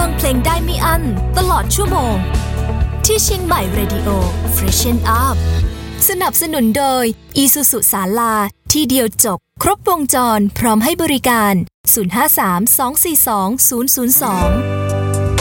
งเพลงได้ไม่อั้นตลอดชั่วโมงที่เชียงใหม่ Radio Freshen Up สนับสนุนโดย Isuzu ศาลาที่เดียวจบครบวงจรพร้อมให้บริการ053 242 002